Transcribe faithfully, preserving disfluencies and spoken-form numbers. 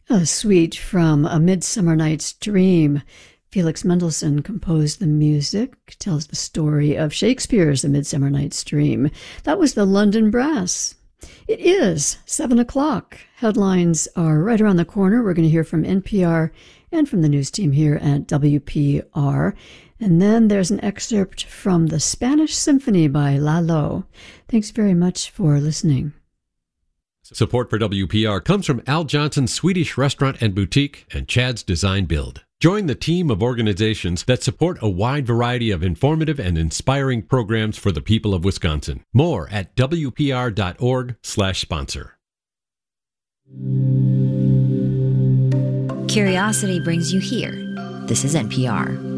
A suite from A Midsummer Night's Dream. Felix Mendelssohn composed the music, tells the story of Shakespeare's A Midsummer Night's Dream. That was the London Brass. It is seven o'clock. Headlines are right around the corner. We're going to hear from N P R and from the news team here at W P R. And then there's an excerpt from the Spanish Symphony by Lalo. Thanks very much for listening. Support for W P R comes from Al Johnson's Swedish Restaurant and Boutique and Chad's Design Build. Join the team of organizations that support a wide variety of informative and inspiring programs for the people of Wisconsin. More at W P R dot org slash sponsor. Curiosity brings you here. This is N P R.